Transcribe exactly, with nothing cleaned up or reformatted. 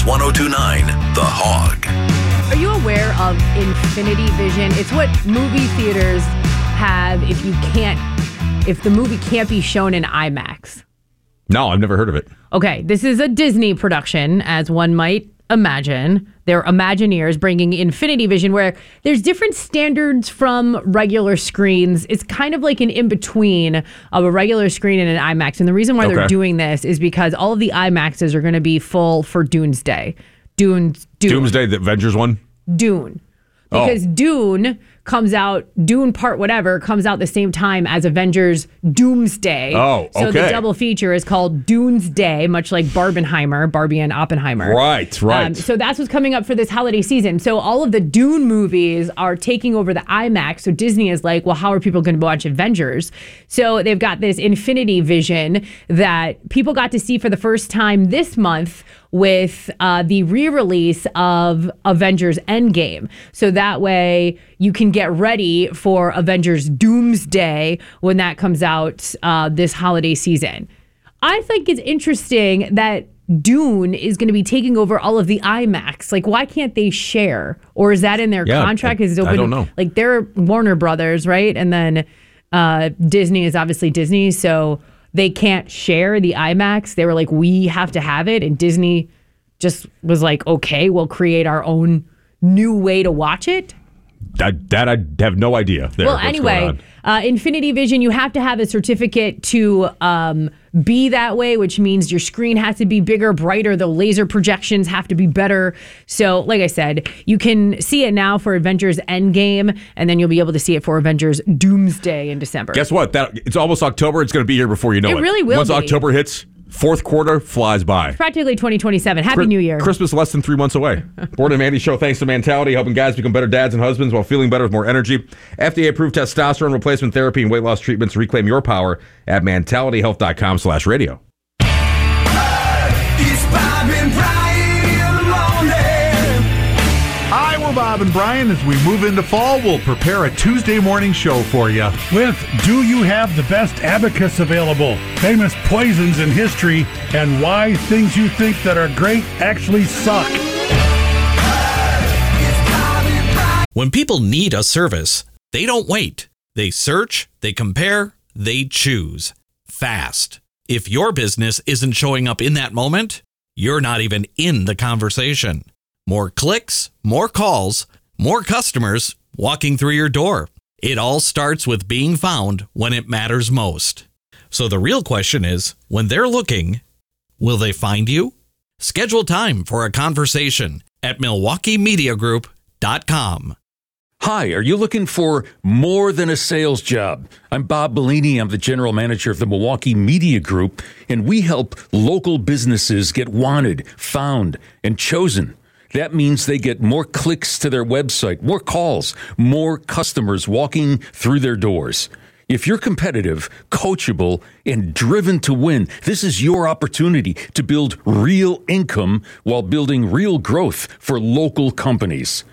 News one oh two point nine, The Hog. Are you aware of Infinity Vision? It's what movie theaters have if you can't, if the movie can't be shown in IMAX. No, I've never heard of it. Okay, this is a Disney production, as one might imagine. They're Imagineers bringing Infinity Vision, where there's different standards from regular screens. It's kind of like an in-between of a regular screen and an IMAX. And the reason why Okay. they're doing this is because all of the IMAXs are going to be full for Doomsday. Dune, Dune. Doomsday, the Avengers one? Dune. Because Oh. Dune comes out, Dune part whatever, comes out the same time as Avengers Doomsday. Oh, So the okay. double feature is called Doomsday, much like Barbenheimer, Barbie and Oppenheimer. Right, right. Um, so that's what's coming up for this holiday season. So all of the Dune movies are taking over the IMAX. So Disney is like, well, how are people going to watch Avengers? So they've got this Infinity Vision that people got to see for the first time this month with uh, the re-release of Avengers Endgame. So that way you can get ready for Avengers Doomsday when that comes out uh, this holiday season. I think it's interesting that Dune is going to be taking over all of the IMAX. Like, why can't they share? Or is that in their Yeah, contract? I- Is it I open? don't know. Like, they're Warner Brothers, right? And then uh, Disney is obviously Disney, so they can't share the IMAX. They were like, we have to have it. And Disney just was like, okay, we'll create our own new way to watch it. That, that I have no idea. There, Well, what's going anyway, on. uh, Infinity Vision, you have to have a certificate to um, be that way, which means your screen has to be bigger, brighter. The laser projections have to be better. So, like I said, you can see it now for Avengers Endgame, and then you'll be able to see it for Avengers Doomsday in December. Guess what? That it's almost October. It's going to be here before you know It it. really will Once be. October hits, fourth quarter flies by. Practically twenty twenty-seven. Happy Chri- New Year. Christmas less than three months away. Board and Mandy Show, thanks to Mentality, helping guys become better dads and husbands while feeling better with more energy. F D A-approved testosterone replacement therapy and weight loss treatments. Reclaim your power at mentalityhealth.com slash radio. It's Bob and Brian in the morning. Hi, we're Bob and Brian. As we move into fall, we'll prepare a Tuesday morning show for you. With Do You Have the Best Abacus Available? Famous poisons in history and why things you think that are great actually suck. When people need a service, they don't wait. They search, they compare, they choose. Fast. If your business isn't showing up in that moment, you're not even in the conversation. More clicks, more calls, more customers walking through your door. It all starts with being found when it matters most. So the real question is, when they're looking, will they find you? Schedule time for a conversation at milwaukee media group dot com. Hi, are you looking for more than a sales job? I'm Bob Bellini. I'm the general manager of the Milwaukee Media Group, and we help local businesses get wanted, found, and chosen. That means they get more clicks to their website, more calls, more customers walking through their doors. If you're competitive, coachable, and driven to win, this is your opportunity to build real income while building real growth for local companies.